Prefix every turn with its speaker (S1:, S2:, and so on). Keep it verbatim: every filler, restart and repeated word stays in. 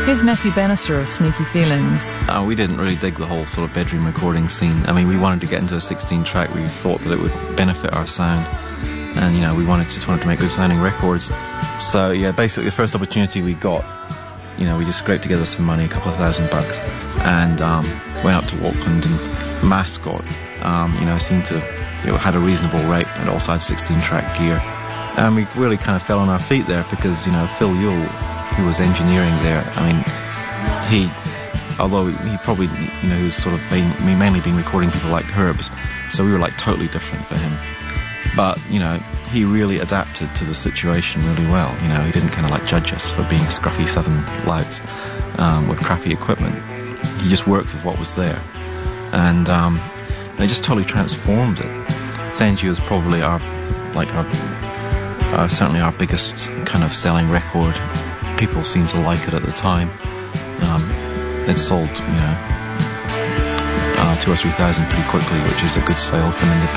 S1: Here's Matthew Bannister of Sneaky Feelings.
S2: Uh, we didn't really dig the whole sort of bedroom recording scene. I mean, we wanted to get into a sixteen track. We thought that it would benefit our sound. And, you know, we wanted just wanted to make good sounding records. So, yeah, basically the first opportunity we got, you know, we just scraped together some money, a couple of thousand bucks, and um, went up to Auckland, and Mascot, um, you know, seemed to, you know, had a reasonable rate and also had sixteen track gear. And we really kind of fell on our feet there because, you know, Phil Yule, who was engineering there, I mean, he, although he probably, you know, he was sort of been, mainly been recording people like Herbs, so we were like totally different for him. But, you know, he really adapted to the situation really well. You know, he didn't kind of like judge us for being scruffy southern louts um, with crappy equipment. He just worked with what was there. And um, it just totally transformed it. Senju is probably our, like our, our, certainly our biggest kind of selling record. People seem to like it at the time. Um, it sold, you know, uh, two or three thousand pretty quickly, which is a good sale for an independent.